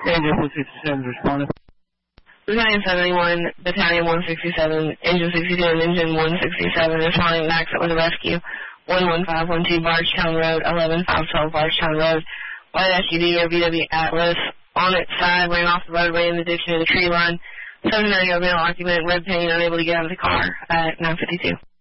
Engine 167 responding. Battalion 71, Battalion 167, Engine 62 and Engine 167 responding back with a rescue. 11512 Bargetown Road, 11512 Bargetown Road. White SUV or VW Atlas on its side, ran off the roadway in the ditch near the tree line. 790 male occupant, red paint, unable to get out of the car at 952.